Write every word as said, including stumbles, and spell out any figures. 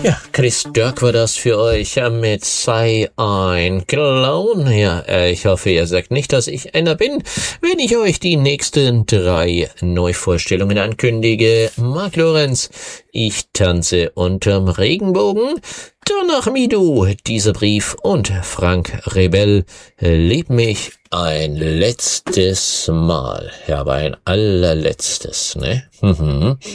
Ja, Chris Dirk war das für euch mit Sei ein Clown. Ja, ich hoffe, ihr sagt nicht, dass ich einer bin, wenn ich euch die nächsten drei Neuvorstellungen ankündige. Mark Lorenz, Ich tanze unterm Regenbogen, Danach Midu, Dieser Brief und Frank Rebell, Lieb mich ein letztes Mal. Ja, aber ein allerletztes, ne? Mhm.